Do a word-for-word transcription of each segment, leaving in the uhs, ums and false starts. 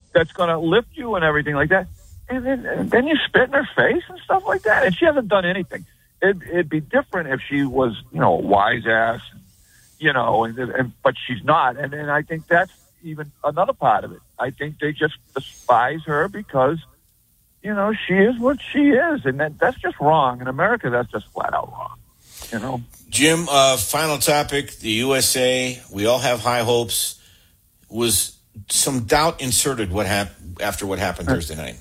that's going to lift you and everything like that. And then, and then you spit in her face and stuff like that. And she hasn't done anything. It, it'd be different if she was, you know, a wise ass, you know, and, and but she's not. And, and I think that's even another part of it. I think they just despise her because, you know, she is what she is. And that, that's just wrong. In America, that's just flat out wrong, you know. Jim, uh, final topic, the U S A, we all have high hopes. Was some doubt inserted what hap- after what happened Thursday night?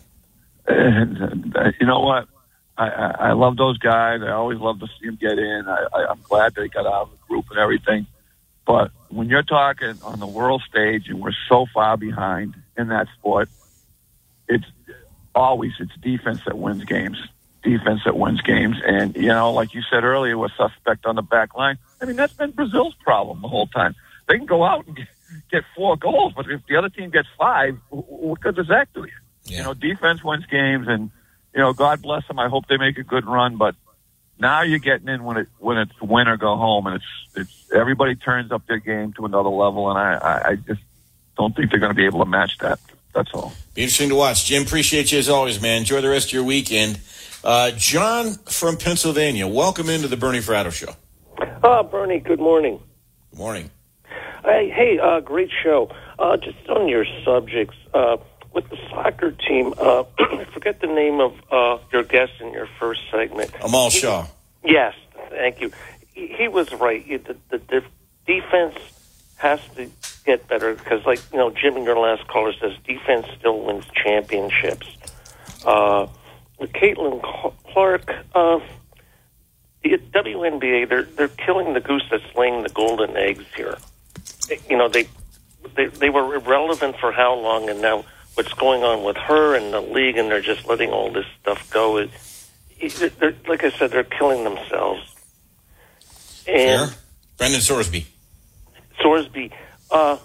And, uh, you know what? I, I, I love those guys. I always love to see them get in. I, I, I'm glad they got out of the group and everything. But when you're talking on the world stage and we're so far behind in that sport, it's always it's defense that wins games. Defense that wins games. And, you know, like you said earlier, we're suspect on the back line. I mean, that's been Brazil's problem the whole time. They can go out and get, get four goals, but if the other team gets five, what good does that do you? Yeah. You know, defense wins games, and, you know, God bless them. I hope they make a good run, but now you're getting in when it when it's win or go home, and it's it's everybody turns up their game to another level, and I, I, I just don't think they're going to be able to match that. That's all. Be interesting to watch. Jim, appreciate you as always, man. Enjoy the rest of your weekend. Uh, John from Pennsylvania, welcome into the Bernie Fratto Show. Uh, Bernie, good morning. Good morning. Hey, hey, uh, great show. Uh, just on your subjects, uh, with the soccer team, uh, I forget the name of uh, your guest in your first segment. Amal Shaw. He, yes, thank you. He, he was right. The, the, the defense has to get better because, like, you know, Jim, your last caller says, defense still wins championships. Uh, with Caitlin Clark, uh, the W N B A, they're they're killing the goose that's laying the golden eggs here. They, you know, they, they they were irrelevant for how long, and now what's going on with her and the league, and they're just letting all this stuff go. It, it, like I said, they're killing themselves. And Fair. Brendan Sorsby. Sorsby, uh,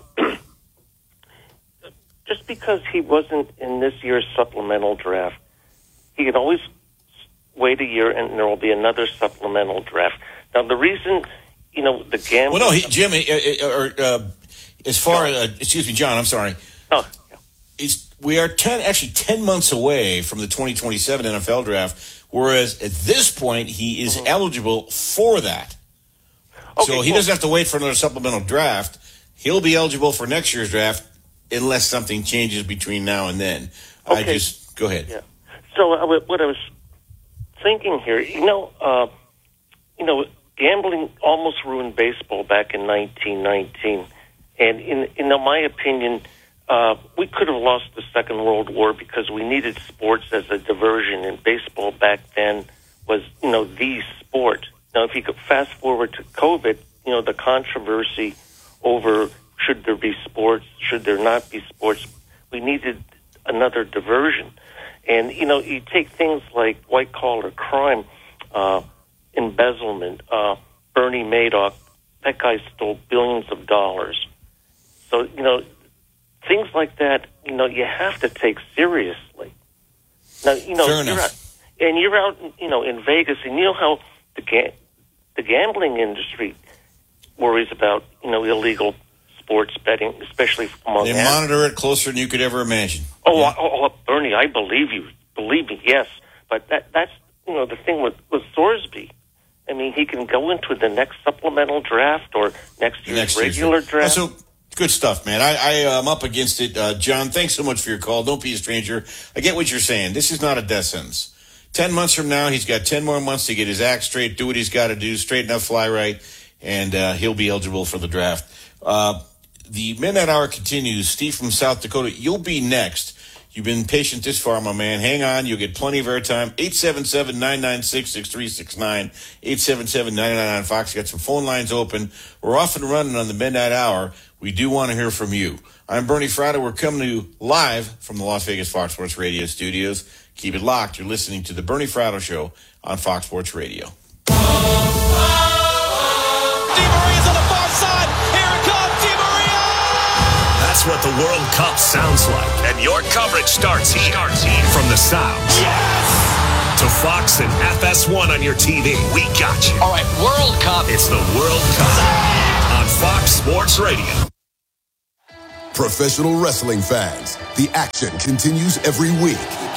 just because he wasn't in this year's supplemental draft, he can always wait a year and there will be another supplemental draft. Now, the reason, you know, the gambling... Well, no, he, Jim, uh, or, uh, as far as... Uh, excuse me, John, I'm sorry. Oh, yeah. It's, we are ten, actually ten months away from the twenty twenty-seven N F L draft, whereas at this point, he is mm-hmm. eligible for that. Okay, so he cool. doesn't have to wait for another supplemental draft. He'll be eligible for next year's draft unless something changes between now and then. Okay. I just... Go ahead. Yeah. So uh, what I was thinking here, you know, uh, you know, gambling almost ruined baseball back in nineteen nineteen. And in, in my opinion, uh, we could have lost the Second World War because we needed sports as a diversion. And baseball back then was, you know, the sport. Now, if you could fast forward to COVID, you know, the controversy over should there be sports, should there not be sports, we needed another diversion. And, you know, you take things like white-collar crime, uh, embezzlement, uh, Bernie Madoff, that guy stole billions of dollars. So, you know, things like that, you know, you have to take seriously. Now, you know, Fair you're enough. out, and you're out, you know, in Vegas, and you know how the ga- the gambling industry worries about, you know, illegal sports betting, especially among They athletes. monitor it closer than you could ever imagine. Oh, yeah. oh, oh, Bernie, I believe you. Believe me, yes. But that that's, you know, the thing with, with Sorsby. I mean, he can go into the next supplemental draft or next year's next regular year's. draft. So, good stuff, man. I, I am up against it. Uh, John, thanks so much for your call. Don't be a stranger. I get what you're saying. This is not a death sentence. Ten months from now, he's got ten more months to get his act straight, do what he's got to do, straighten up, fly right, and uh, he'll be eligible for the draft. Uh, the Midnight Hour continues. Steve from South Dakota, you'll be next. You've been patient this far, my man. Hang on. You'll get plenty of airtime. eight seven seven, nine nine six, six three six nine. eight seven seven, nine nine nine, Fox. Got some phone lines open. We're off and running on the Midnight Hour. We do want to hear from you. I'm Bernie Fratto. We're coming to you live from the Las Vegas Fox Sports Radio studios. Keep it locked. You're listening to the Bernie Fratto Show on Fox Sports Radio. Di Maria's on the far side. Here it comes, Di Maria! That's what the World Cup sounds like. And your coverage starts here. Starts here. From the sound. Yes! To Fox and F S one on your T V. We got you. All right, World Cup. It's the World Cup on Fox Sports Radio. Professional wrestling fans, the action continues every week.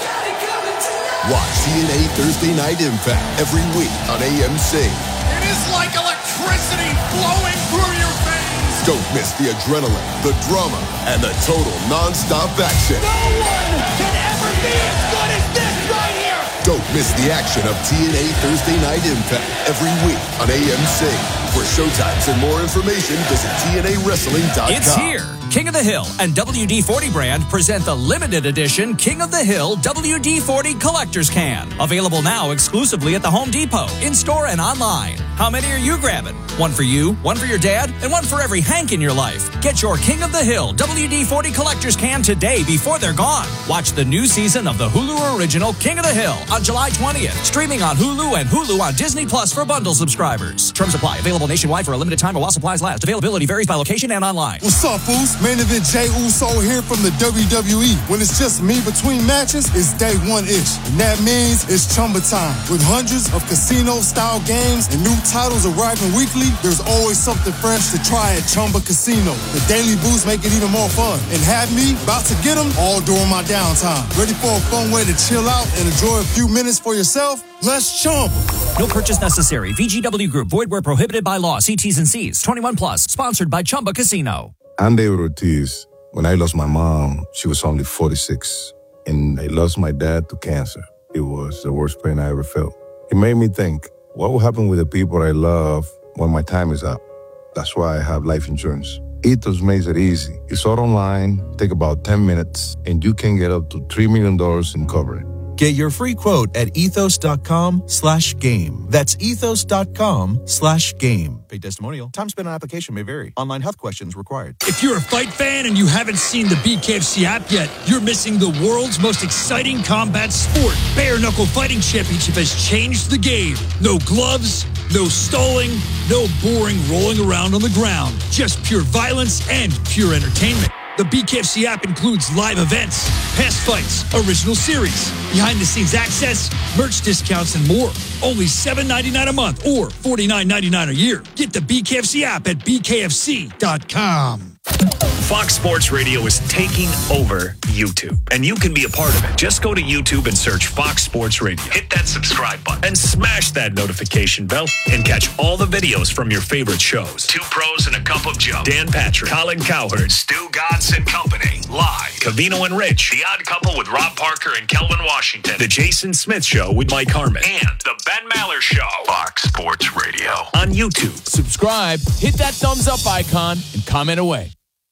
Watch T N A Thursday Night Impact every week on A M C. It is like electricity flowing through your veins. Don't miss the adrenaline, the drama, and the total non-stop action. No one can ever be as good as this right here. Don't miss the action of T N A Thursday Night Impact every week on A M C. For showtimes and more information, visit T N A wrestling dot com. It's here. King of the Hill and W D forty brand present the limited edition King of the Hill W D forty Collector's Can. Available now exclusively at the Home Depot, in-store and online. How many are you grabbing? One for you, one for your dad, and one for every Hank in your life. Get your King of the Hill W D forty Collector's Can today before they're gone. Watch the new season of the Hulu original King of the Hill on July twentieth. Streaming on Hulu and Hulu on Disney Plus for bundle subscribers. Terms apply. Available nationwide for a limited time while supplies last. Availability varies by location and online. What's up, fools? Main event Jey Uso here from the W W E. When it's just me between matches, it's day one-ish. And that means it's Chumba time. With hundreds of casino-style games and new titles arriving weekly, there's always something fresh to try at Chumba Casino. The daily boosts make it even more fun. And have me about to get them all during my downtime. Ready for a fun way to chill out and enjoy a few minutes for yourself? Let's Chumba. No purchase necessary. V G W Group. Void where prohibited by law. See T's and C's. twenty-one plus. Sponsored by Chumba Casino. I'm David Ortiz. When I lost my mom, she was only forty-six. And I lost my dad to cancer. It was the worst pain I ever felt. It made me think, what will happen with the people I love when my time is up? That's why I have life insurance. Ethos makes it easy. It's all online, take about ten minutes, and you can get up to three million dollars in coverage. Get your free quote at ethos.com slash game. That's ethos.com slash game. Paid testimonial. Time spent on application may vary. Online health questions required. If you're a fight fan and you haven't seen the B K F C app yet, you're missing the world's most exciting combat sport. Bare Knuckle Fighting Championship has changed the game. No gloves, no stalling, no boring rolling around on the ground. Just pure violence and pure entertainment. The B K F C app includes live events, past fights, original series, behind-the-scenes access, merch discounts, and more. Only seven dollars and ninety-nine cents a month or forty-nine dollars and ninety-nine cents a year. Get the B K F C app at b k f c dot com. Fox Sports Radio is taking over YouTube, and you can be a part of it. Just go to YouTube and search Fox Sports Radio. Hit that subscribe button and smash that notification bell and catch all the videos from your favorite shows. Two Pros and a Cup of Joe, Dan Patrick, Colin Cowherd, Stu Godson Company, live. Cavino and Rich, The Odd Couple with Rob Parker and Kelvin Washington, The Jason Smith Show with Mike Harmon, and The Ben Maller Show. Fox Sports Radio on YouTube. Subscribe, hit that thumbs up icon, and comment away.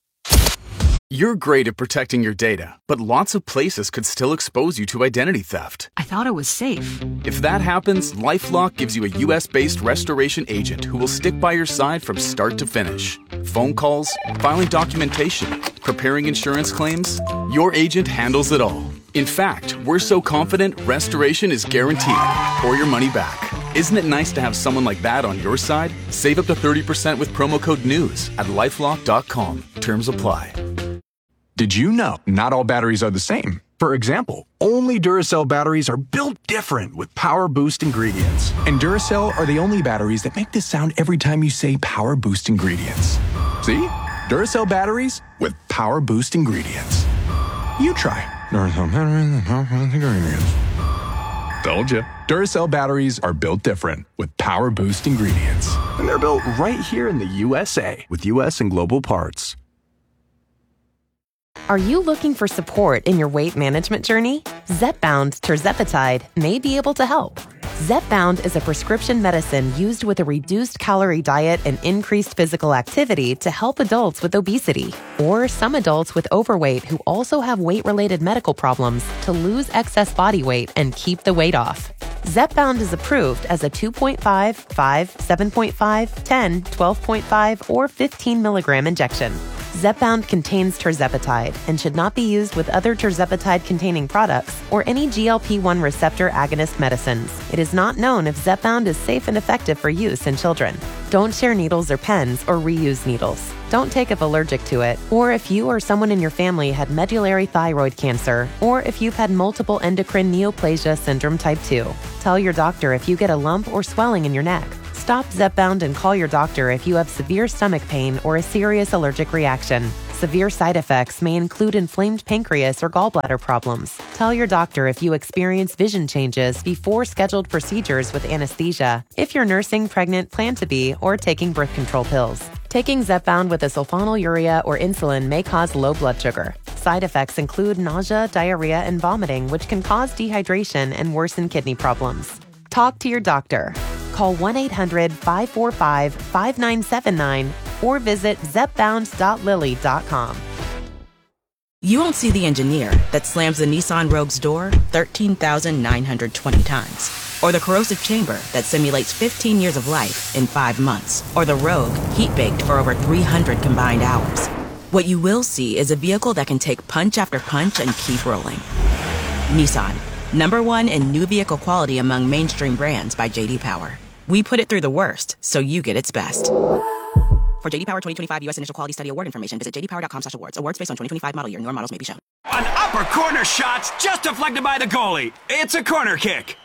You're great at protecting your data, but lots of places could still expose you to identity theft. I thought it was safe. If that happens, LifeLock gives you a U S-based restoration agent who will stick by your side from start to finish. Phone calls, filing documentation, preparing insurance claims, your agent handles it all. In fact, we're so confident restoration is guaranteed or your money back. Isn't it nice to have someone like that on your side? Save up to thirty percent with promo code NEWS at lifelock dot com. Terms apply. Did you know not all batteries are the same? For example, only Duracell batteries are built different with Power Boost ingredients. And Duracell are the only batteries that make this sound every time you say Power Boost ingredients. See? Duracell batteries with Power Boost ingredients. You try. Duracell batteries with Power Boost ingredients. Told you. Duracell batteries are built different with Power Boost ingredients. And they're built right here in the U S A with U S and global parts. Are you looking for support in your weight management journey? Zepbound tirzepatide may be able to help. Zepbound is a prescription medicine used with a reduced calorie diet and increased physical activity to help adults with obesity or some adults with overweight who also have weight-related medical problems to lose excess body weight and keep the weight off. Zepbound is approved as a two point five, five, seven point five, ten, twelve point five, or fifteen milligram injection. Zepbound contains tirzepatide and should not be used with other tirzepatide-containing products or any G L P one receptor agonist medicines. It is not known if Zepbound is safe and effective for use in children. Don't share needles or pens or reuse needles. Don't take if allergic to it, or if you or someone in your family had medullary thyroid cancer, or if you've had multiple endocrine neoplasia syndrome type two. Tell your doctor if you get a lump or swelling in your neck. Stop Zepbound and call your doctor if you have severe stomach pain or a serious allergic reaction. severe side effects may include inflamed pancreas or gallbladder problems. Tell your doctor if you experience vision changes before scheduled procedures with anesthesia, if you're nursing, pregnant, plan to be, or taking birth control pills. Taking Zepbound with a sulfonylurea or insulin may cause low blood sugar. Side effects include nausea, diarrhea, and vomiting, which can cause dehydration and worsen kidney problems. Talk to your doctor. Call one eight hundred five four five five nine seven nine or visit zepbound dot lilly dot com. You won't see the engineer that slams the Nissan Rogue's door thirteen thousand nine hundred twenty times. Or the corrosive chamber that simulates fifteen years of life in five months. Or the Rogue heat-baked for over three hundred combined hours. What you will see is a vehicle that can take punch after punch and keep rolling. Nissan, number one in new vehicle quality among mainstream brands by J D Power. We put it through the worst, so you get its best. For J D Power twenty twenty-five U S Initial Quality Study Award information, visit j d power dot com slash awards. Awards based on twenty twenty-five model year. Newer models may be shown. An upper corner shot's just deflected by the goalie. It's a corner kick.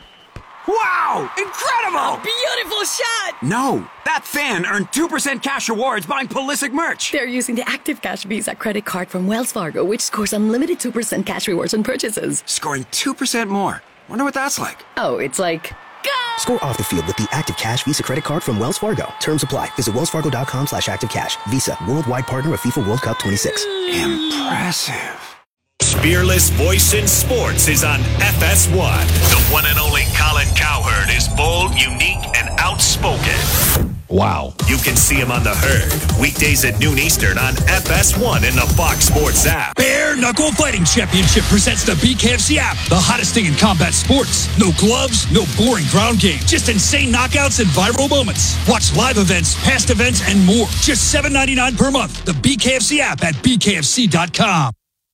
Wow! Incredible! A beautiful shot! No, that fan earned two percent cash rewards buying Pulisic merch. They're using the Active Cash Visa credit card from Wells Fargo, which scores unlimited two percent cash rewards on purchases. Scoring two percent more. Wonder what that's like. Oh, it's like... Go! Score off the field with the Active Cash Visa credit card from Wells Fargo. Terms apply. Visit wellsfargo.com slash active cash. Visa, worldwide partner of FIFA World Cup twenty-six. Impressive. Fearless voice in sports is on F S one. The one and only Colin Cowherd is bold, unique, and outspoken. Wow. You can see him on The Herd, weekdays at noon Eastern on F S one in the Fox Sports app. Bare Knuckle Fighting Championship presents the B K F C app, the hottest thing in combat sports. No gloves, no boring ground game, just insane knockouts and viral moments. Watch live events, past events, and more. Just seven ninety-nine per month. The B K F C app at b k f c dot com.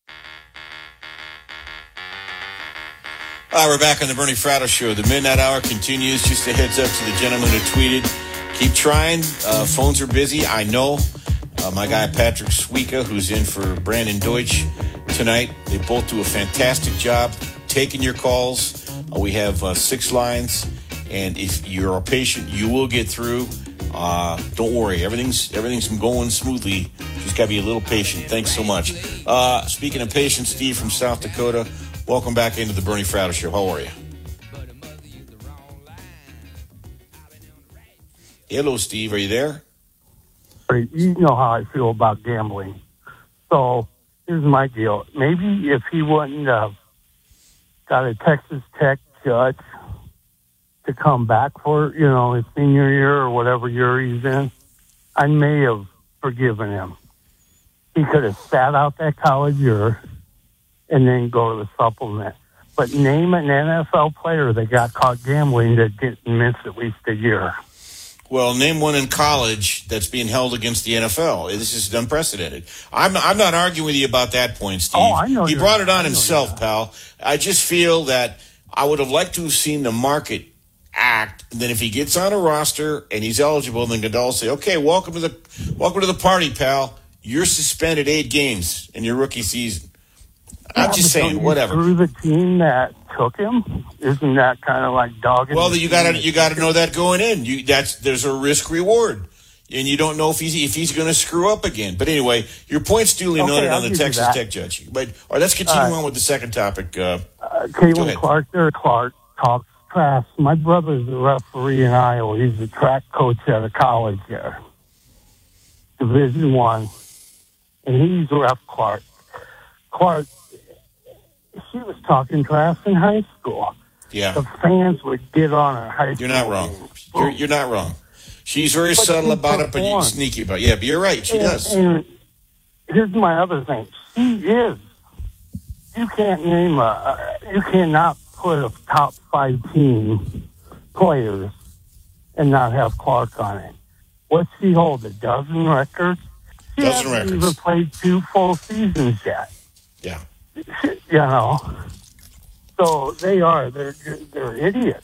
All right, we're back on the Bernie Fratto Show. The Midnight Hour continues. Just a heads up to the gentleman who tweeted. Keep trying. Uh, phones are busy. I know. Uh, my guy Patrick Suika, who's in for Brandon Deutsch tonight, they both do a fantastic job taking your calls. Uh, we have uh, six lines, and if you're a patient, you will get through. Uh, don't worry. Everything's everything's going smoothly. Just got to be a little patient. Thanks so much. Uh, speaking of patience, Steve from South Dakota, welcome back into the Bernie Fratto Show. How are you? Hello, Steve. Are you there? You know how I feel about gambling. So here's my deal. Maybe if he wouldn't have got a Texas Tech judge to come back for, you know, his senior year or whatever year he's in, I may have forgiven him. He could have sat out that college year and then go to the supplement. But name an N F L player that got caught gambling that didn't miss at least a year. Well, name one in college that's being held against the N F L. This is unprecedented. I'm I'm not arguing with you about that point, Steve. Oh, I know. He brought it on himself, pal. I just feel that I would have liked to have seen the market act. And then if he gets on a roster and he's eligible, then Goodell say, "Okay, welcome to the welcome to the party, pal. You're suspended eight games in your rookie season." I'm Yeah, just but saying, don't you whatever. screw the team that took him? Isn't that kind of like dogging? Well, the you team got to that you got to took know him? that going in. You that's there's a risk reward, and you don't know if he's if he's going to screw up again. But anyway, your point's duly Okay, noted I'll on the give you Texas that. Tech judge. But all right, let's continue All right. on with the second topic. Uh, Uh, Go Caitlin ahead. Clark, there, Clark talks trash. My brother's a referee in Iowa. He's a track coach at a college there, Division One, and he's ref Clark. Clark, she was talking trash in high school. yeah, The fans would get on her high school. you're not wrong. You're, you're not wrong. She's very But subtle she about it, but you performed. sneaky about it. Yeah, but you're right. She and, does. And here's my other thing. She is. You can't name a. Uh, you cannot put a top five team players and not have Clark on it. What's she hold? A dozen records? She Dozen hasn't records. even played two full seasons yet. Yeah. You know. So they are. They're they're idiots.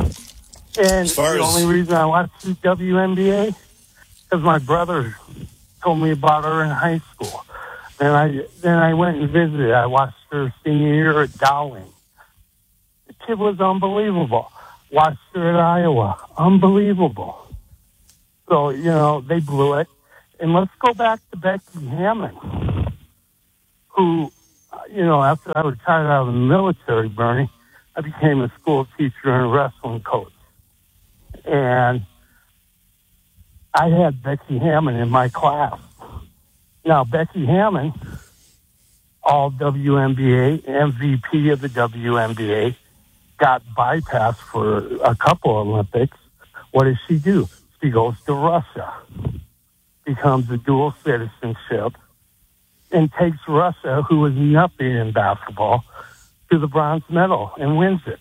And As far the as- only reason I watched the W N B A because my brother told me about her in high school. And I then I went and visited. I watched her senior year at Dowling. The kid was unbelievable. Watched her at Iowa. Unbelievable. So, you know, they blew it. And let's go back to Becky Hammond, who, you know, after I retired out of the military, Bernie, I became a school teacher and a wrestling coach. And I had Becky Hammond in my class. Now, Becky Hammond, all W N B A, M V P of the W N B A, got bypassed for a couple of Olympics. What does she do? She goes to Russia, becomes a dual citizenship, and takes Russia, who is nothing in basketball, to the bronze medal and wins it.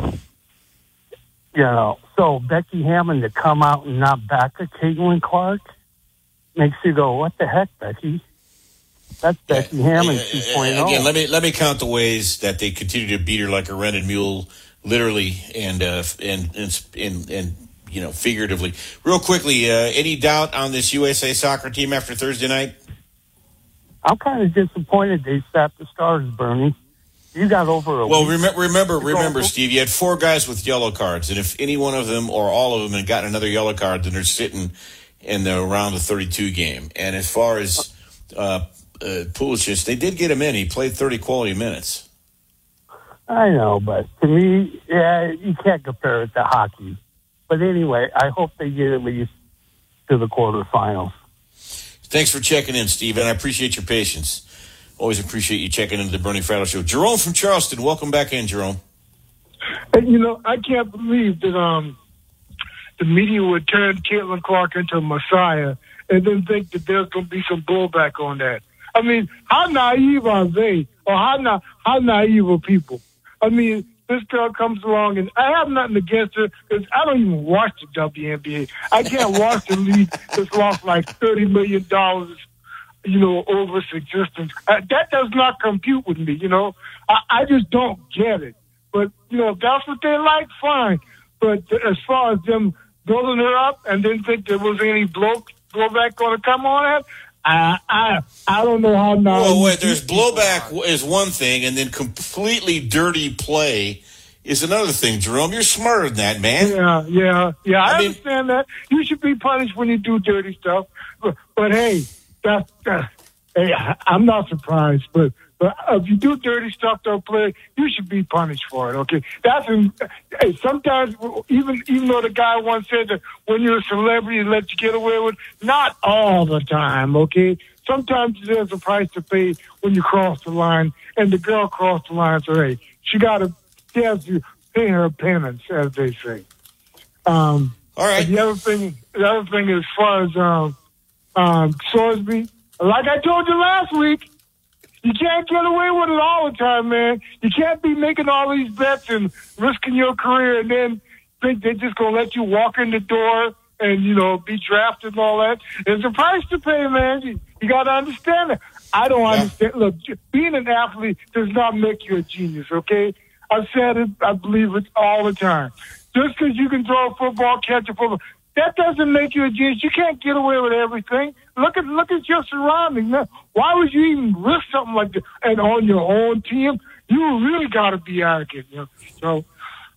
You know, so Becky Hammond to come out and not back a Caitlin Clark makes you go, what the heck, Becky? That's Becky Hammond two point oh. Again, let me let me count the ways that they continue to beat her like a rented mule, literally and uh, and, and and and you know figuratively. Real quickly, uh, any doubt on this U S A soccer team after Thursday night? I'm kind of disappointed they sat the stars, Bernie. You got over a well. week. Remember, remember, remember, Steve. You had four guys with yellow cards, and if any one of them or all of them had gotten another yellow card, then they're sitting in the round of thirty-two game. And as far as uh, uh, Pulisic, they did get him in. He played thirty quality minutes. I know, but to me, yeah, you can't compare it to hockey. But anyway, I hope they get at least to the quarterfinals. Thanks for checking in, Steve, and I appreciate your patience. Always appreciate you checking into the Bernie Fratto Show. Jerome from Charleston, welcome back in, Jerome. And, you know, I can't believe that um, the media would turn Caitlin Clark into a messiah and then think that there's going to be some blowback on that. I mean, how naive are they? Or how, na- how naive are people? I mean, this girl comes along, and I have nothing against her because I don't even watch the W N B A. I can't watch the league that's lost like thirty million dollars, you know, over its existence. Uh, that does not compute with me, you know. I, I just don't get it. But, you know, if that's what they like, fine. But as far as them building her up and then think there was any blow, blowback going to come on it, I, I I don't know how now. Well, wait, there's blowback is one thing, and then completely dirty play is another thing, Jerome. You're smarter than that, man. Yeah, yeah, yeah. I, I mean, understand that. You should be punished when you do dirty stuff. But, but hey, that, that, hey, I'm not surprised. But, but if you do dirty stuff to a player, you should be punished for it, okay? That's hey, sometimes, even even though the guy once said that when you're a celebrity, they let you get away with it, not all the time, okay? Sometimes there's a price to pay when you cross the line, and the girl crossed the line, so hey, she got to She has to pay her penance, as they say. Um, All right. The other thing, the other thing, as far as um, um, Sorsby, like I told you last week, you can't get away with it all the time, man. You can't be making all these bets and risking your career, and then think they're just gonna let you walk in the door and you know be drafted and all that. There's a price to pay, man. You, you got to understand it. I don't yeah. understand. Look, being an athlete does not make you a genius, okay? I've said it, I believe it all the time. Just because you can throw a football, catch a football, that doesn't make you a genius. You can't get away with everything. Look at look at your surroundings. Man. Why would you even risk something like that? And on your own team, you really got to be arrogant. You know? So,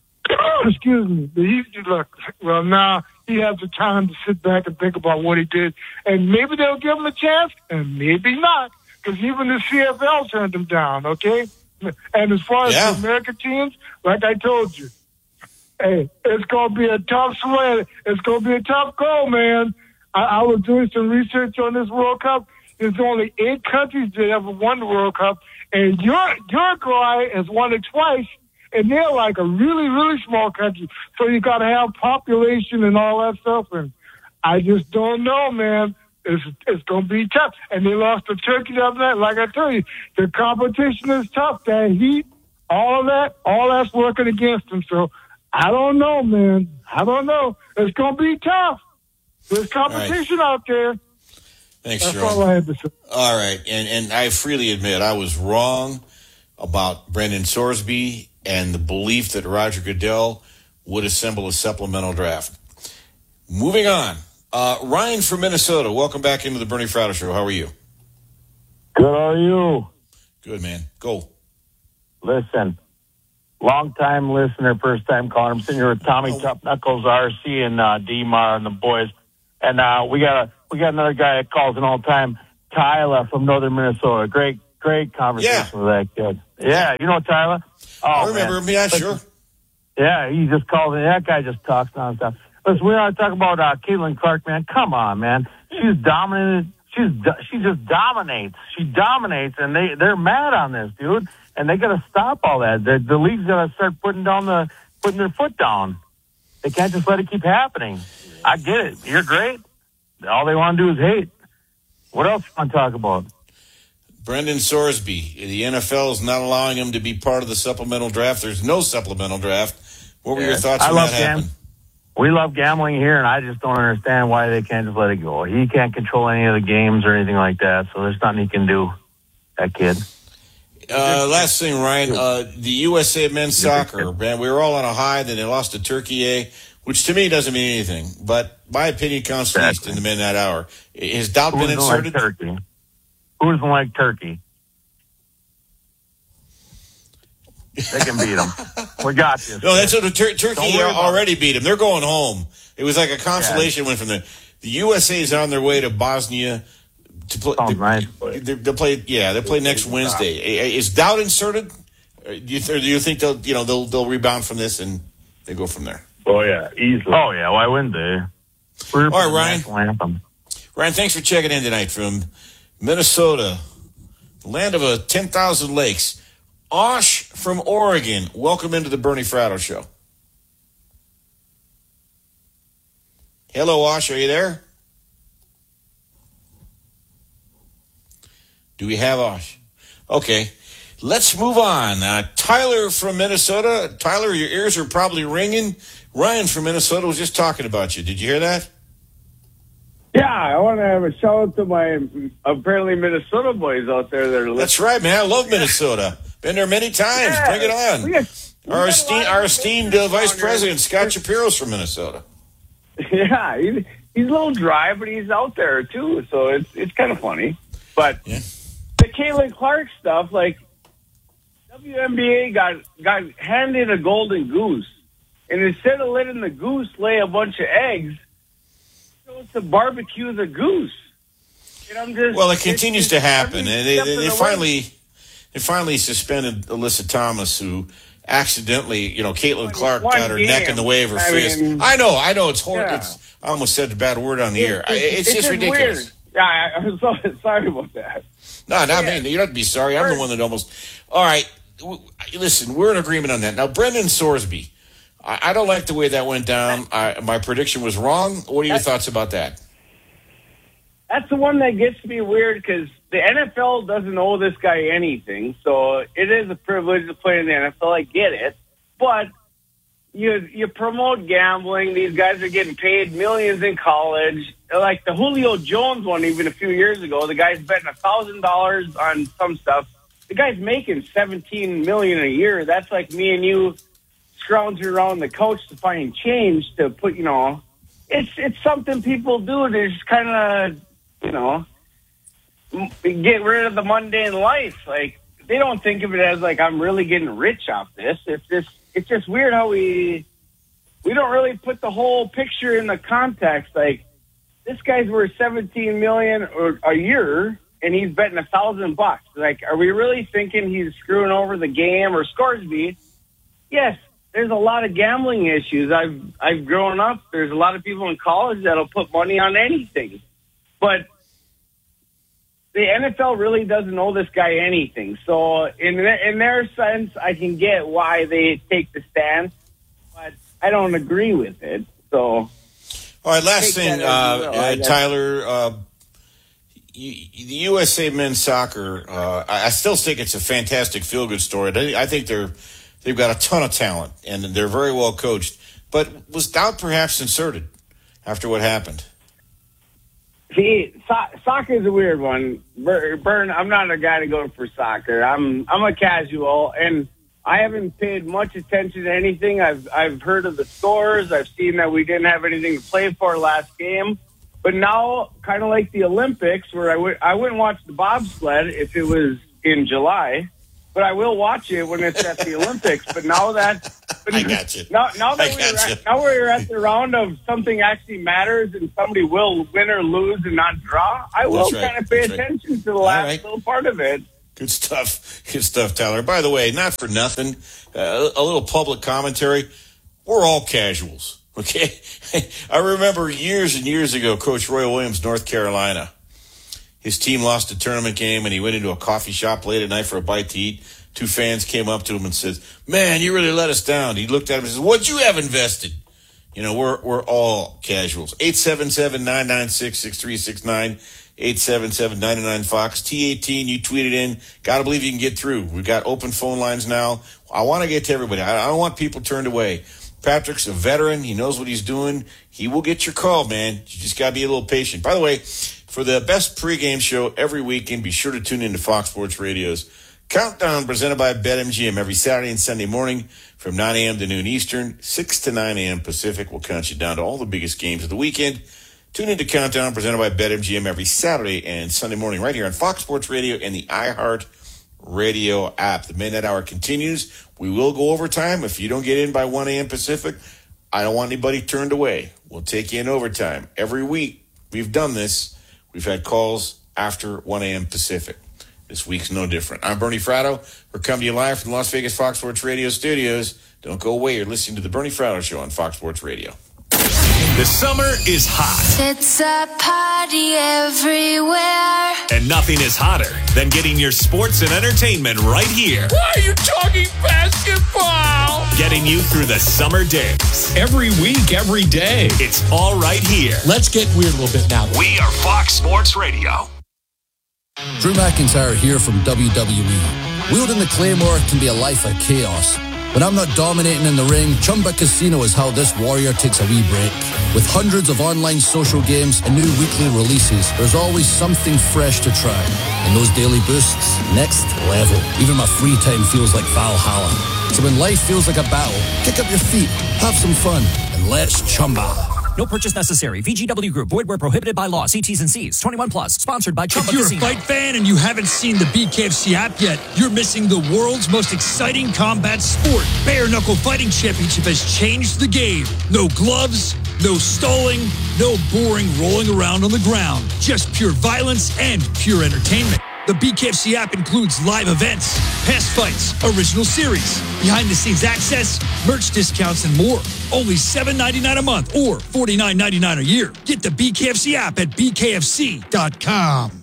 excuse me. But he, look, well, now he has the time to sit back and think about what he did. And maybe they'll give him a chance, and maybe not. Because even the C F L turned him down, okay? And as far as yeah. the American teams, like I told you, hey, it's going to be a tough sweat. It's going to be a tough goal, man. I, I was doing some research on this World Cup. There's only eight countries that ever won the World Cup, and Ur- Uruguay has won it twice, and they're like a really, really small country. So you got to have population and all that stuff, and I just don't know, man. It's, it's going to be tough. And they lost to Turkey the other night. Like I tell you, the competition is tough. That heat, all of that, all that's working against them. So I don't know, man. I don't know. It's going to be tough. There's competition right. out there. Thanks, That's Jerome. all I had to say. All right. And, and I freely admit I was wrong about Brendan Sorsby and the belief that Roger Goodell would assemble a supplemental draft. Moving on. Uh, Ryan from Minnesota, welcome back into the Bernie Fratto Show. How are you? Good, how are you? Good, man. Go. Listen, long-time listener, first-time caller. I'm sitting here with Tommy oh. Tough Knuckles, R C, and uh, D-Mar and the boys. And uh, we got a we got another guy that calls in all the time, Tyler from Northern Minnesota. Great, great conversation Yeah. with that kid. Yeah, you know Tyler? Oh, I remember man. him. Yeah, Listen, sure. Yeah, he just calls in. That guy just talks nonstop. Listen, we want to talk about uh, Caitlin Clark, man. Come on, man. She's dominated. She's do- she just dominates. She dominates, and they they're mad on this, dude. And they got to stop all that. The, the league's got to start putting down the putting their foot down. They can't just let it keep happening. I get it. You're great. All they want to do is hate. What else you want to talk about? Brendan Sorsby. The N F L is not allowing him to be part of the supplemental draft. There's no supplemental draft. What were Yeah. your thoughts I when love that gam- happened? We love gambling here, and I just don't understand why they can't just let it go. He can't control any of the games or anything like that, so there's nothing he can do, that kid. Uh, last thing, Ryan, uh, the U S A men's soccer, man, we were all on a high, then they lost to Turkey A, which to me doesn't mean anything, but my opinion counts least in the midnight hour. Has doubt Who been doesn't like inserted? Turkey? Who doesn't like Turkey? They can beat them. We got you. No, that's what the Tur- Turkey Don't worry about already beat them. They're going home. It was like a consolation win from the the U S A is on their way to Bosnia to play. Oh, nice. They, they play, yeah, they play next Wednesday. Is doubt inserted? Or do you, or do you think they'll, you know, they'll they'll rebound from this and they go from there? Oh, yeah, easily. Oh, yeah, why wouldn't they? We're All right, Ryan. national anthem. Ryan, thanks for checking in tonight from Minnesota, land of a ten thousand lakes. Osh from Oregon, welcome into the Bernie Fratto Show. Hello, Osh, are you there? Do we have Osh? Okay, let's move on. Uh, Tyler from Minnesota. Tyler, your ears are probably ringing. Ryan from Minnesota was just talking about you. Did you hear that? Yeah, I want to have a shout out to my apparently Minnesota boys out there that are listening. That's right, man. I love Minnesota. Been there many times. Yeah. Bring it on. We got- we our got a esteemed, lot of our esteemed uh, Vice down here. President, Scott Shapiro's from Minnesota. Yeah, he's, he's a little dry, but he's out there too, so it's it's kind of funny. But yeah. the Caitlin Clark stuff, like W N B A got got handed a golden goose, and instead of letting the goose lay a bunch of eggs, they chose to barbecue the goose. And I'm just Well, it continues it's- to happen, every and they, step they, of they the way. finally they finally suspended Alyssa Thomas, who accidentally, you know, Caitlin Clark one got her neck in the game. way of her I fist. mean, I know, I know, it's horrible. yeah. It's, I almost said a bad word on the air. I- It's, just just ridiculous. Weird. Yeah, I, I'm so sorry about that. No, not me. You don't have to be sorry. I'm the one that almost. All right, w- listen, we're in agreement on that. Now, Brendan Sorsby, I, I don't like the way that went down. I, my prediction was wrong. What are your thoughts about that? That's the one that gets me weird because the N F L doesn't owe this guy anything, so it is a privilege to play in the N F L. I get it, but you you promote gambling. These guys are getting paid millions in college. Like the Julio Jones one, even a few years ago, the guy's betting a thousand dollars on some stuff. The guy's making seventeen million a year. That's like me and you scrounging around the couch to find change to put. You know, it's it's something people do to just kind of. You know, m- get rid of the mundane life. Like they don't think of it as like I'm really getting rich off this. It's just it's just weird how we we don't really put the whole picture in the context. Like this guy's worth seventeen million or a year, and he's betting a thousand bucks. Like, are we really thinking he's screwing over the game or Scoresby? Yes. There's a lot of gambling issues. I've I've grown up. There's a lot of people in college that'll put money on anything. But the N F L really doesn't owe this guy anything. So in in their sense, I can get why they take the stance, but I don't agree with it. So, all right, last take thing, that as uh, you will, uh, I guess. Tyler. Uh, you, the U S A men's soccer. Uh, I, I still think it's a fantastic feel-good story. I, I think they're they've got a ton of talent and they're very well coached. But was doubt perhaps inserted after what happened? See, so- soccer is a weird one. Bur- Burn, I'm not a guy to go for soccer. I'm I'm a casual, and I haven't paid much attention to anything. I've I've heard of the scores. I've seen that we didn't have anything to play for last game. But now, kind of like the Olympics, where I would I wouldn't watch the bobsled if it was in July, but I will watch it when it's at the Olympics. But now that I got you. Now, now that I we're got at, now we're at the round of something actually matters and somebody will win or lose and not draw, I will That's right. kind of pay That's right. attention to the last right. little part of it. Good stuff. Good stuff, Tyler. By the way, not for nothing, uh, a little public commentary. We're all casuals, okay? I remember years and years ago, Coach Roy Williams, North Carolina. His team lost a tournament game, and he went into a coffee shop late at night for a bite to eat. Two fans came up to him and said, "Man, you really let us down." He looked at him and said, "What'd you have invested?" You know, we're we're all casuals. eight seven seven, nine nine six, six three six nine. eight seven seven, nine nine, Fox. T eighteen, you tweeted in. Got to believe you can get through. We've got open phone lines now. I want to get to everybody. I don't want people turned away. Patrick's a veteran. He knows what he's doing. He will get your call, man. You just got to be a little patient. By the way, for the best pregame show every weekend, be sure to tune into Fox Sports Radio's Countdown, presented by BetMGM, every Saturday and Sunday morning from nine a.m. to noon Eastern, six to nine a.m. Pacific. We'll count you down to all the biggest games of the weekend. Tune into Countdown, presented by BetMGM, every Saturday and Sunday morning right here on Fox Sports Radio and the iHeart Radio app. The Midnight Hour continues. We will go overtime. If you don't get in by one a.m. Pacific, I don't want anybody turned away. We'll take you in overtime. Every week we've done this. We've had calls after one a.m. Pacific. This week's no different. I'm Bernie Fratto. We're coming to you live from the Las Vegas Fox Sports Radio studios. Don't go away. You're listening to the Bernie Fratto Show on Fox Sports Radio. The summer is hot. It's a party everywhere. And nothing is hotter than getting your sports and entertainment right here. Why are you talking basketball? Getting you through the summer days. Every week, every day. It's all right here. Let's get weird a little bit now. We are Fox Sports Radio. Drew McIntyre here from W W E. Wielding the Claymore can be a life of chaos. When I'm not dominating in the ring, Chumba Casino is how this warrior takes a wee break. With hundreds of online social games and new weekly releases, there's always something fresh to try. And those daily boosts, next level. Even my free time feels like Valhalla. So when life feels like a battle, kick up your feet, have some fun, and let's Chumba. No purchase necessary. V G W Group. Void where prohibited by law. See T's and C's. twenty-one plus. Sponsored by Chumba If you're Casino. a fight fan and you haven't seen the B K F C app yet, you're missing the world's most exciting combat sport. Bare Knuckle Fighting Championship has changed the game. No gloves, no stalling, no boring rolling around on the ground. Just pure violence and pure entertainment. The B K F C app includes live events, past fights, original series, behind-the-scenes access, merch discounts, and more. Only seven dollars and ninety-nine cents a month or forty-nine dollars and ninety-nine cents a year. Get the B K F C app at B K F C dot com.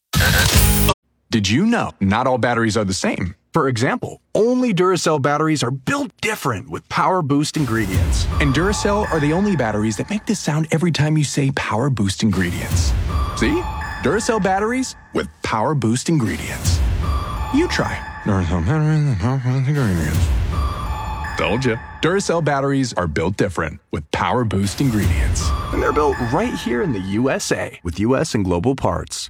Did you know not all batteries are the same? For example, only Duracell batteries are built different with Power Boost ingredients. And Duracell are the only batteries that make this sound every time you say Power Boost ingredients. See? Duracell batteries with Power Boost ingredients. You try. Duracell batteries with Power Boost ingredients. Told you. Duracell batteries are built different with Power Boost ingredients. And they're built right here in the U S A with U S and global parts.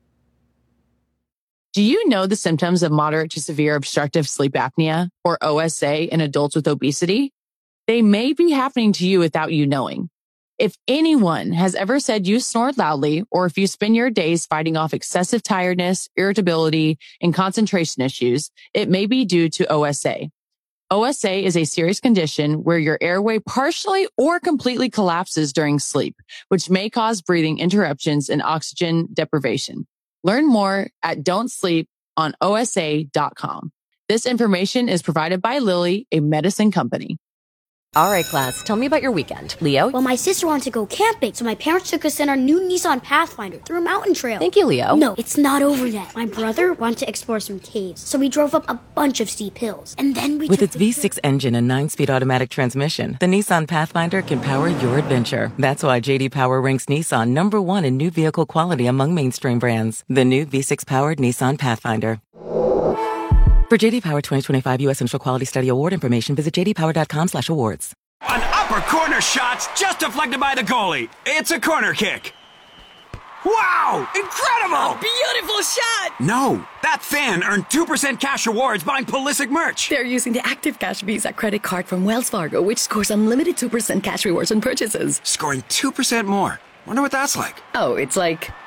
Do you know the symptoms of moderate to severe obstructive sleep apnea, or O S A, in adults with obesity? They may be happening to you without you knowing. If anyone has ever said you snore loudly, or if you spend your days fighting off excessive tiredness, irritability, and concentration issues, it may be due to O S A. O S A is a serious condition where your airway partially or completely collapses during sleep, which may cause breathing interruptions and oxygen deprivation. Learn more at don't sleep on O S A dot com. This information is provided by Lilly, a medicine company. All right, class, tell me about your weekend. Leo? Well, my sister wanted to go camping, so my parents took us in our new Nissan Pathfinder through a mountain trail. Thank you, Leo. No, it's not over yet. My brother wanted to explore some caves, so we drove up a bunch of steep hills. And then we With took its V six engine and nine-speed automatic transmission, the Nissan Pathfinder can power your adventure. That's why J D Power ranks Nissan number one in new vehicle quality among mainstream brands. The new V six-powered Nissan Pathfinder. For J D Power twenty twenty-five U S Central Quality Study Award information, visit j d power dot com slash awards. An upper corner shot's just deflected by the goalie. It's a corner kick. Wow! Incredible! A beautiful shot! No, that fan earned two percent cash rewards buying Pulisic merch. They're using the Active Cash Visa credit card from Wells Fargo, which scores unlimited two percent cash rewards on purchases. Scoring two percent more. Wonder what that's like. Oh, it's like... Go!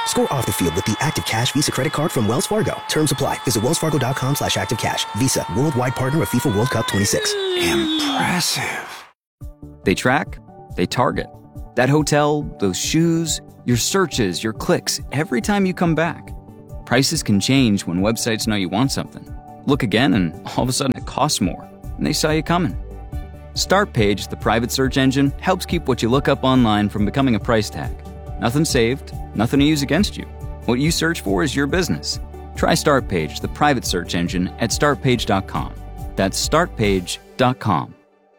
Score off the field with the Active Cash Visa Credit Card from Wells Fargo. Terms apply. Visit wellsfargo.com slash active cash. Visa, worldwide partner of FIFA World Cup twenty-six. Impressive. They track, they target. That hotel, those shoes, your searches, your clicks, every time you come back. Prices can change when websites know you want something. Look again and all of a sudden it costs more, and they saw you coming. Startpage, the private search engine, helps keep what you look up online from becoming a price tag. Nothing saved, nothing to use against you. What you search for is your business. Try Startpage, the private search engine, at start page dot com. That's start page dot com.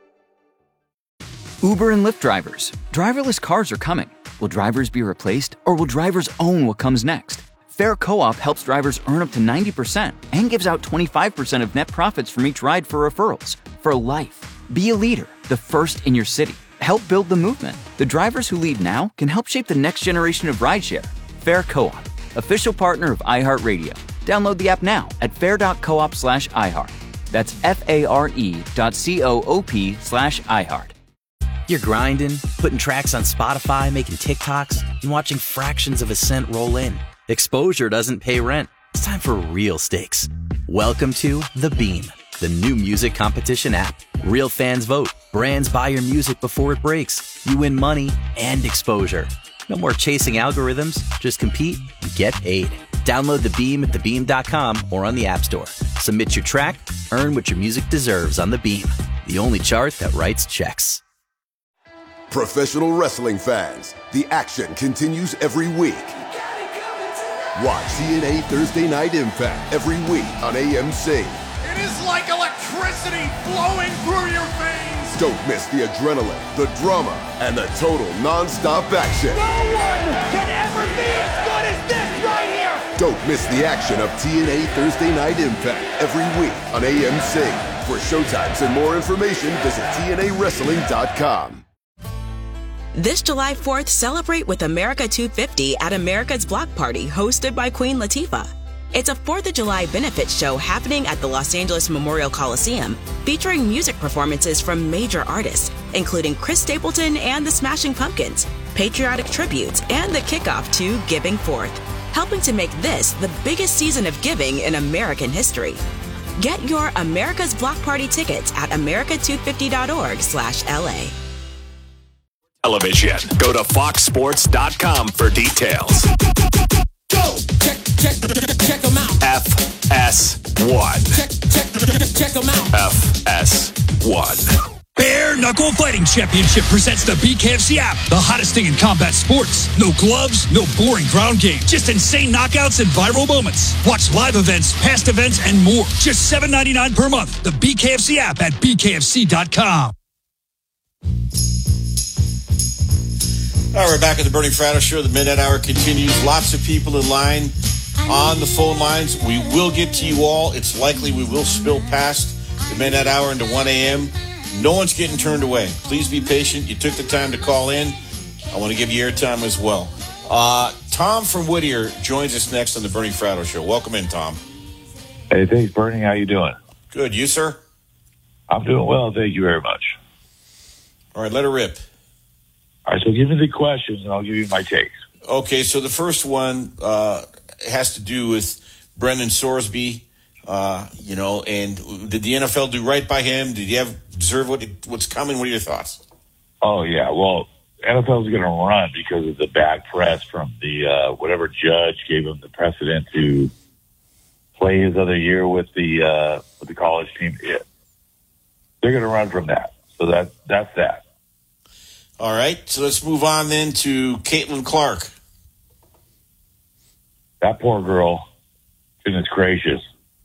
Uber and Lyft drivers. Driverless cars are coming. Will drivers be replaced, or will drivers own what comes next? Fair Co-op helps drivers earn up to ninety percent and gives out twenty-five percent of net profits from each ride for referrals. For life. Be a leader, the first in your city. Help build the movement. The drivers who lead now can help shape the next generation of rideshare. Fair Co-op, official partner of iHeartRadio. Download the app now at fair.coop slash iHeart. That's F-A-R-E dot C-O-O-P slash iHeart. You're grinding, putting tracks on Spotify, making TikToks, and watching fractions of a cent roll in. Exposure doesn't pay rent. It's time for real stakes. Welcome to The Beam, the new music competition app. Real fans vote. Brands buy your music before it breaks. You win money and exposure. No more chasing algorithms. Just compete and get paid. Download The Beam at the beam dot com or on the App Store. Submit your track. Earn what your music deserves on The Beam, the only chart that writes checks. Professional wrestling fans, the action continues every week. Watch T N A Thursday Night Impact every week on A M C. It is like electricity flowing through your veins. Don't miss the adrenaline, the drama, and the total non-stop action. No one can ever be as good as this right here. Don't miss the action of T N A Thursday Night Impact every week on A M C. For showtimes and more information, visit T N A wrestling dot com. This July fourth, celebrate with America two fifty at America's Block Party, hosted by Queen Latifah. It's a fourth of July benefit show happening at the Los Angeles Memorial Coliseum, featuring music performances from major artists, including Chris Stapleton and the Smashing Pumpkins, patriotic tributes, and the kickoff to Giving Forth, helping to make this the biggest season of giving in American history. Get your America's Block Party tickets at america two fifty dot org slash L A. Television. Go to fox sports dot com for details. Go! Check, check, check them out. F S one. Check, check, check them out. F S one. Bare Knuckle Fighting Championship presents the B K F C app, the hottest thing in combat sports. No gloves, no boring ground game, just insane knockouts and viral moments. Watch live events, past events, and more. Just seven ninety-nine per month. The B K F C app at b k f c dot com. All right, we're back at the Bernie Fratto Show. The Midnight Hour continues. Lots of people in line on the phone lines. We will get to you all. It's likely we will spill past the Midnight Hour into one a.m. No one's getting turned away. Please be patient. You took the time to call in. I want to give you airtime as well. Uh, Tom from Whittier joins us next on the Bernie Fratto Show. Welcome in, Tom. Hey, thanks, Bernie. How you doing? Good. You, sir? I'm doing well. Thank you very much. All right, let her rip. All right, so give me the questions, and I'll give you my takes. Okay, so the first one uh, has to do with Brendan Sorsby. Uh, you know, and did the N F L do right by him? Did he have deserve what what's coming? What are your thoughts? Oh yeah, well, N F L is going to run because of the bad press from the uh, whatever judge gave him the precedent to play his other year with the uh, with the college team. Yeah. They're going to run from that. So that that's that. All right, so let's move on then to Caitlin Clark. That poor girl. Goodness gracious.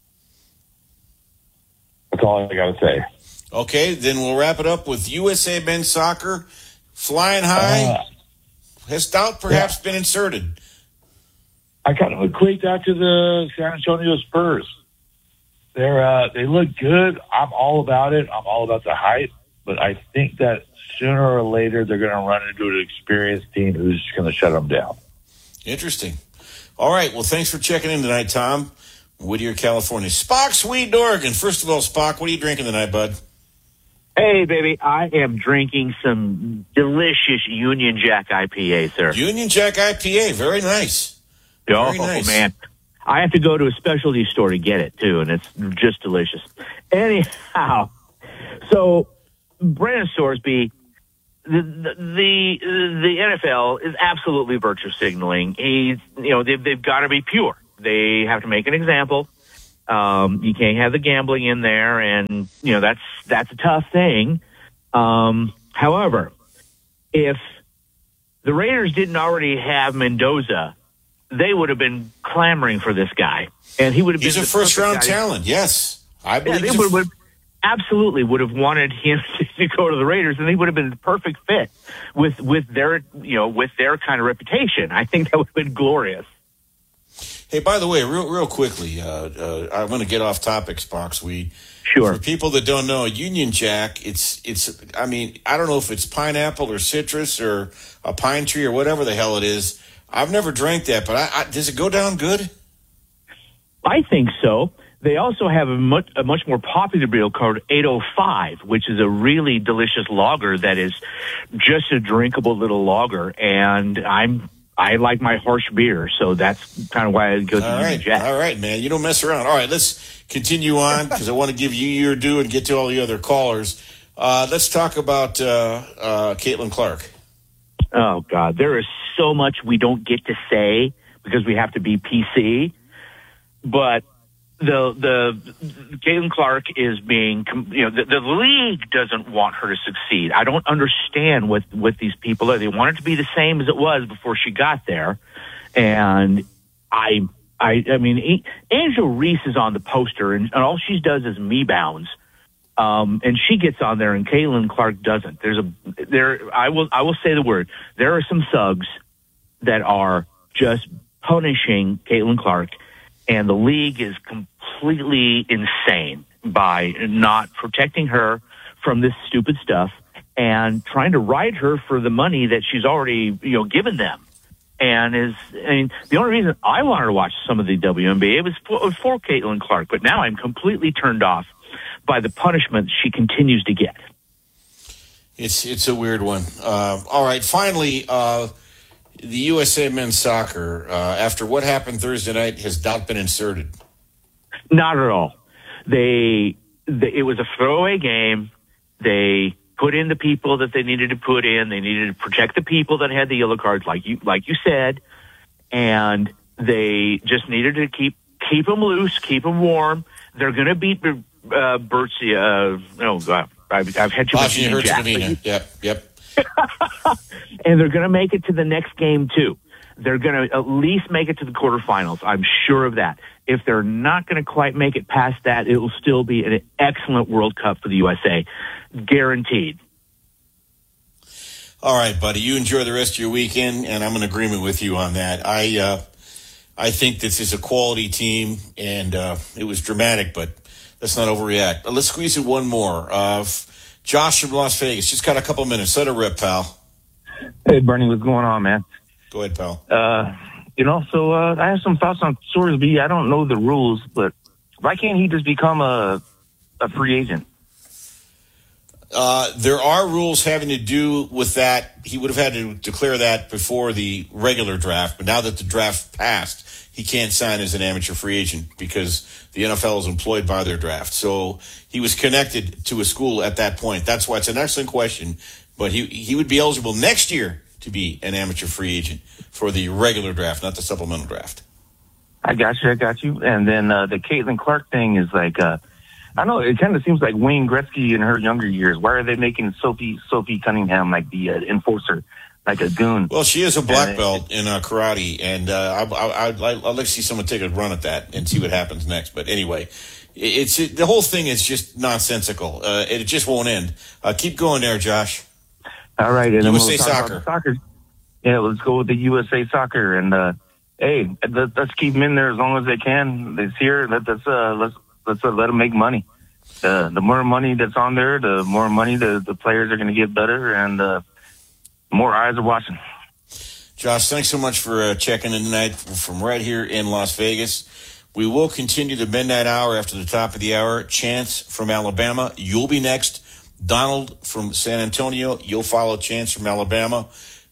That's all I got to say. Okay, then we'll wrap it up with U S A men's soccer. Flying high. Uh, Has doubt perhaps yeah. been inserted? I kind of equate that to the San Antonio Spurs. They're uh, they look good. I'm all about it. I'm all about the hype. But I think that sooner or later they're going to run into an experienced team who's just going to shut them down. Interesting. All right. Well, thanks for checking in tonight, Tom. Whittier, California. Spock, Sweden, Oregon. First of all, Spock, what are you drinking tonight, bud? Hey, baby. I am drinking some delicious Union Jack I P A, sir. Union Jack I P A. Very nice. Oh, nice. man. I have to go to a specialty store to get it, too, and it's just delicious. Anyhow, so Brandon Sorsby, the, the the N F L is absolutely virtue signaling. He's, you know, they've, they've got to be pure. They have to make an example. Um, you can't have the gambling in there, and, you know, that's that's a tough thing. Um, however, if the Raiders didn't already have Mendoza, they would have been clamoring for this guy, and he would have been He's a the first-round perfect guy. talent, yes. I believe yeah, they he's a would, would absolutely would have wanted him to go to the Raiders, and he would have been the perfect fit with with their you know with their kind of reputation. I think that would have been glorious. Hey, by the way, real real quickly, uh, uh, I'm going to get off topic, Sparks. We sure. For people that don't know, Union Jack, it's it's. I mean, I don't know if it's pineapple or citrus or a pine tree or whatever the hell it is. I've never drank that, but I, I, does it go down good? I think so. They also have a much, a much more popular beer called eight oh five, which is a really delicious lager that is just a drinkable little lager. And I'm I like my harsh beer, so that's kind of why I go to All right, Jack. all right, man. You don't mess around. All right, let's continue on because I want to give you your due and get to all the other callers. Uh, let's talk about uh, uh, Caitlin Clark. Oh, God. There is so much we don't get to say because we have to be P C. But the the Caitlin Clark is being, you know, the, the league doesn't want her to succeed. I don't understand what, what these people are. They want it to be the same as it was before she got there. And I, I, I mean, Angel Reese is on the poster, and, and all she does is me bounds. Um, and she gets on there, and Caitlin Clark doesn't. There's a there. I will I will say the word. There are some thugs that are just punishing Caitlin Clark, and the league is completely insane by not protecting her from this stupid stuff and trying to ride her for the money that she's already you know given them. And is I mean the only reason I wanted to watch some of the W N B A was for, was for Caitlin Clark, but now I'm completely turned off by the punishment she continues to get. It's it's a weird one. Uh, all right, finally, uh, the U S A men's soccer, uh, after what happened Thursday night, has not been inserted. Not at all. They, they it was a throwaway game. They put in the people that they needed to put in. They needed to protect the people that had the yellow cards, like you like you said, and they just needed to keep keep them loose, keep them warm. They're going to beat uh, Bertzi. Uh, oh, God. I've, I've had too much Union Jack. Yep, yep. And they're going to make it to the next game, too. They're going to at least make it to the quarterfinals. I'm sure of that. If they're not going to quite make it past that, it will still be an excellent World Cup for the U S A. Guaranteed. All right, buddy. You enjoy the rest of your weekend, and I'm in agreement with you on that. I uh, I think this is a quality team, and uh, it was dramatic, but let's not overreact. Uh, let's squeeze in one more. Uh, Josh from Las Vegas. Just got a couple minutes. Let it rip, pal. Hey, Bernie. What's going on, man? Go ahead, pal. Uh, you know, so uh, I have some thoughts on Sorsby. I don't know the rules, but why can't he just become a a free agent? Uh, there are rules having to do with that. He would have had to declare that before the regular draft, but now that the draft passed, he can't sign as an amateur free agent because the N F L is employed by their draft. So he was connected to a school at that point. That's why it's an excellent question, but he he would be eligible next year to be an amateur free agent for the regular draft, not the supplemental draft. I got you. I got you. And then uh, the Caitlin Clark thing is like, uh, I know it kind of seems like Wayne Gretzky in her younger years. Why are they making Sophie Sophie Cunningham like the uh, enforcer, like a goon? Well, she is a black belt in uh, karate, and uh, I, I, I'd, I'd like to see someone take a run at that and see what happens next. But anyway, it's it, the whole thing is just nonsensical. Uh, it just won't end. Uh, keep going there, Josh. All right, and U then S A we'll talk Soccer. about soccer. Yeah, let's go with the U S A Soccer, and uh, hey, let, let's keep them in there as long as they can. It's here. Let, let's uh, let's let's uh, let them make money. Uh, the more money that's on there, the more money the, the players are going to get better, and uh, more eyes are watching. Josh, thanks so much for uh, checking in tonight from right here in Las Vegas. We will continue the midnight hour after the top of the hour. Chance from Alabama, you'll be next. Donald from San Antonio, you'll follow Chance from Alabama.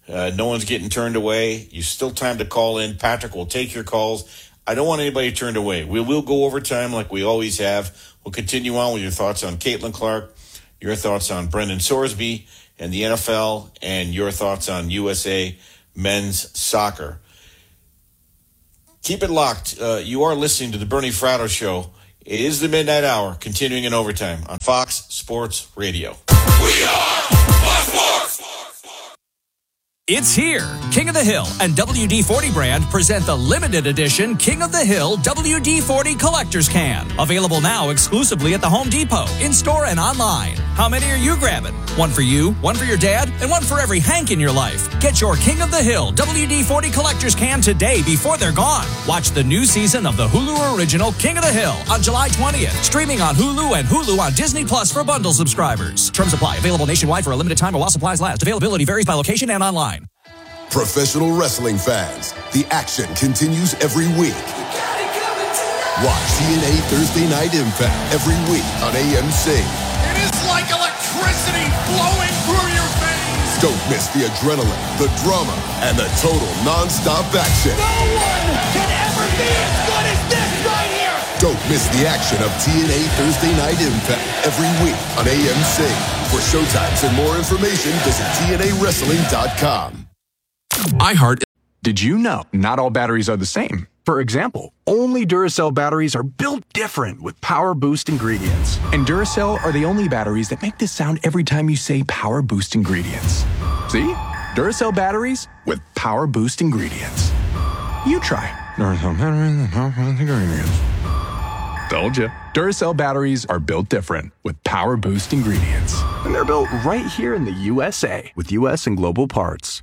Uh, no one's getting turned away. You still time to call in. Patrick will take your calls. I don't want anybody turned away. We will go overtime like we always have. We'll continue on with your thoughts on Caitlin Clark, your thoughts on Brendan Sorsby and the N F L, and your thoughts on U S A men's soccer. Keep it locked. Uh, you are listening to the Bernie Fratto Show. It is the midnight hour, continuing in overtime on Fox Sports Radio. We are Fox Sports! It's here. King of the Hill and W D forty brand present the limited edition King of the Hill W D forty Collector's Can. Available now exclusively at the Home Depot, in-store and online. How many are you grabbing? One for you, one for your dad, and one for every Hank in your life. Get your King of the Hill W D forty Collector's Can today before they're gone. Watch the new season of the Hulu original King of the Hill on July twentieth. Streaming on Hulu and Hulu on Disney Plus for bundle subscribers. Terms apply. Available nationwide for a limited time or while supplies last. Availability varies by location and online. Professional wrestling fans, the action continues every week. Watch T N A Thursday Night Impact every week on A M C. It is like electricity flowing through your veins. Don't miss the adrenaline, the drama, and the total non-stop action. No one can ever be as good as this right here. Don't miss the action of T N A Thursday Night Impact every week on A M C. For showtimes and more information, visit T N A wrestling dot com. iHeart. Did you know not all batteries are the same? For example, only Duracell batteries are built different with Power Boost ingredients. And Duracell are the only batteries that make this sound every time you say Power Boost ingredients. See? Duracell batteries with Power Boost ingredients. You try. Duracell batteries with Power Boost ingredients. Told you. Duracell batteries are built different with Power Boost ingredients. And they're built right here in the U S A with U S and global parts.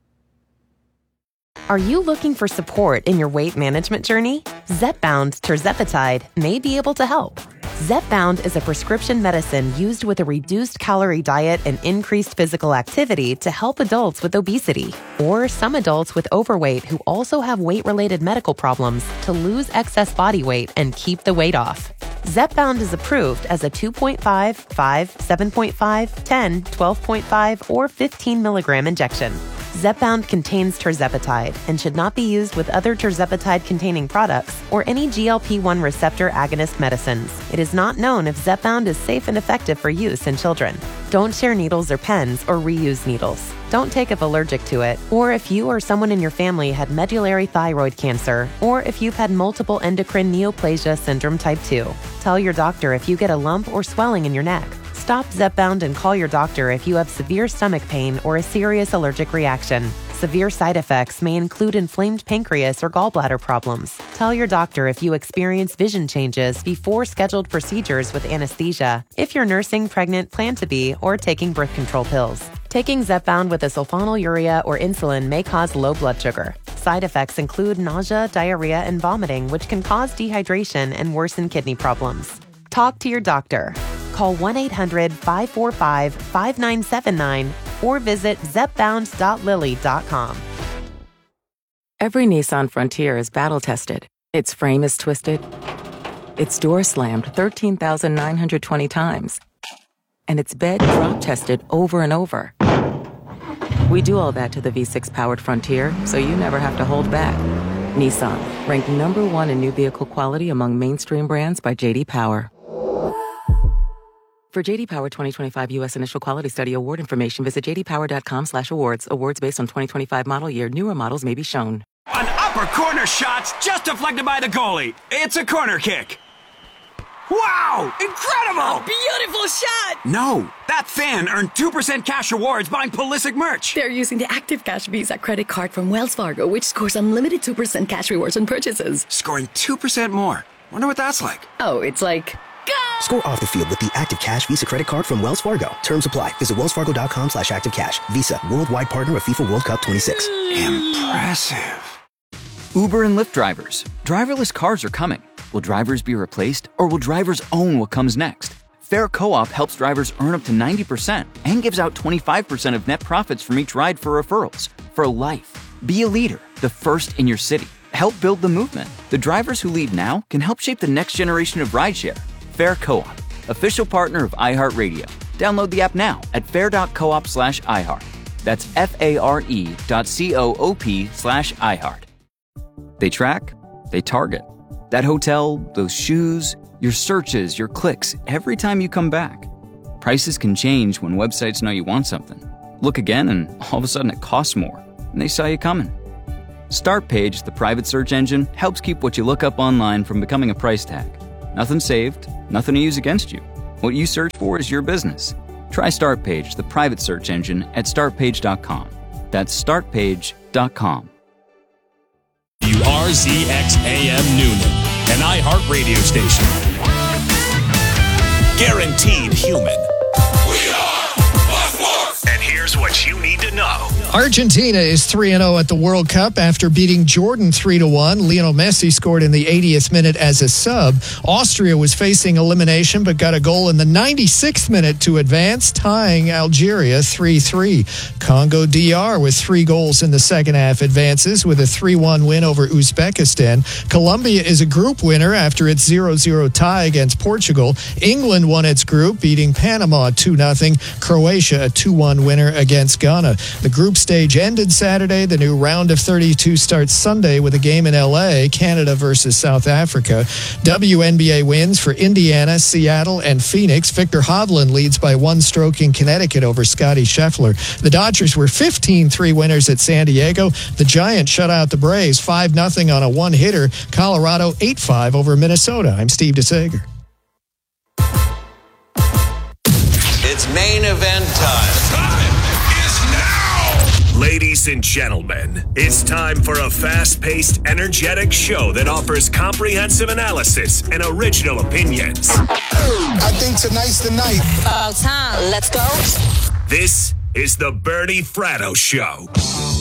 Are you looking for support in your weight management journey? Zepbound tirzepatide may be able to help. Zepbound is a prescription medicine used with a reduced calorie diet and increased physical activity to help adults with obesity, or some adults with overweight who also have weight-related medical problems to lose excess body weight and keep the weight off. Zepbound is approved as a two point five, five, seven point five, ten, twelve point five, or fifteen milligram injection. Zepbound contains tirzepatide and should not be used with other tirzepatide-containing products or any G L P one receptor agonist medicines. It is not known if Zepbound is safe and effective for use in children. Don't share needles or pens or reuse needles. Don't take if allergic to it, or if you or someone in your family had medullary thyroid cancer, or if you've had multiple endocrine neoplasia syndrome type two. Tell your doctor if you get a lump or swelling in your neck. Stop Zepbound and call your doctor if you have severe stomach pain or a serious allergic reaction. Severe side effects may include inflamed pancreas or gallbladder problems. Tell your doctor if you experience vision changes before scheduled procedures with anesthesia, if you're nursing, pregnant, plan to be, or taking birth control pills. Taking Zepbound with a sulfonylurea or insulin may cause low blood sugar. Side effects include nausea, diarrhea, and vomiting, which can cause dehydration and worsen kidney problems. Talk to your doctor. Call one eight hundred, five four five, five nine seven nine or visit zepbound dot lilly dot com. Every Nissan Frontier is battle-tested. Its frame is twisted, its door slammed thirteen thousand nine hundred twenty times, and its bed drop-tested over and over. We do all that to the V six powered Frontier, so you never have to hold back. Nissan, ranked number one in new vehicle quality among mainstream brands by J D Power. For J D Power twenty twenty-five U S Initial Quality Study Award information, visit j d power dot com slash awards. Awards based on twenty twenty-five model year. Newer models may be shown. An upper corner shot's just deflected by the goalie. It's a corner kick. Wow! Incredible! A beautiful shot! No, that fan earned two percent cash rewards buying Pulisic merch. They're using the Active Cash Visa credit card from Wells Fargo, which scores unlimited two percent cash rewards on purchases. Scoring two percent more. Wonder what that's like. Oh, it's like... Score off the field with the Active Cash Visa credit card from Wells Fargo. Terms apply. Visit wells fargo dot com slash active cash. Visa, worldwide partner of FIFA World Cup twenty-six. Impressive. Uber and Lyft drivers. Driverless cars are coming. Will drivers be replaced, or will drivers own what comes next? Fair Co-op helps drivers earn up to ninety percent and gives out twenty-five percent of net profits from each ride for referrals. For life. Be a leader, the first in your city. Help build the movement. The drivers who lead now can help shape the next generation of rideshare. Fair Co-op, official partner of iHeartRadio. Download the app now at fair dot coop slash iHeart. That's F-A-R-E dot C-O-O-P slash iHeart. They track, they target. That hotel, those shoes, your searches, your clicks, every time you come back. Prices can change when websites know you want something. Look again and all of a sudden it costs more, and they saw you coming. Startpage, the private search engine, helps keep what you look up online from becoming a price tag. Nothing saved, nothing to use against you. What you search for is your business. Try Startpage, the private search engine, at start page dot com. That's start page dot com. W R Z X A M Noonan, an iHeart radio station. Guaranteed human. We are Buffalo. And here's what you need to know. Argentina is three and oh at the World Cup after beating Jordan three to one. Lionel Messi scored in the eightieth minute as a sub. Austria was facing elimination but got a goal in the ninety-sixth minute to advance, tying Algeria three three. Congo D R with three goals in the second half advances with a three one win over Uzbekistan. Colombia is a group winner after its zero zero tie against Portugal. England won its group, beating Panama two nothing. Croatia a two one winner against Ghana. The group stage ended Saturday. The new round of thirty-two starts Sunday with a game in L A, Canada versus South Africa. W N B A wins for Indiana, Seattle, and Phoenix. Victor Hovland leads by one stroke in Connecticut over Scotty Scheffler. The Dodgers were fifteen three winners at San Diego. The Giants shut out the Braves five nothing on a one-hitter. Colorado eight five over Minnesota. I'm Steve DeSager. It's main event time. Time is now! Ladies and gentlemen, it's time for a fast-paced, energetic show that offers comprehensive analysis and original opinions. I think tonight's the night. About time. Let's go. This is the Bernie Fratto Show.